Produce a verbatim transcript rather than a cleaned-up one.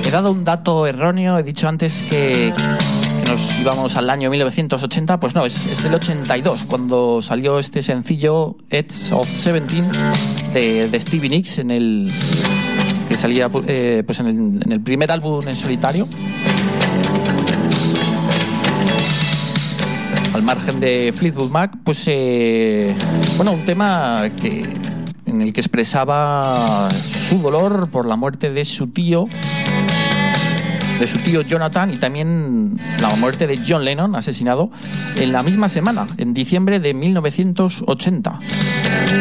He dado un dato erróneo, he dicho antes que, que nos íbamos al año mil novecientos ochenta, pues no, es, es del ochenta y dos, cuando salió este sencillo Edge of Seventeen de, de Stevie Nicks, en el, que salía eh, pues en, el, en el primer álbum en solitario. Al margen de Fleetwood Mac, pues eh, bueno, un tema que, en el que expresaba su dolor por la muerte de su tío, de su tío Jonathan, y también la muerte de John Lennon, asesinado en la misma semana, en diciembre de mil novecientos ochenta.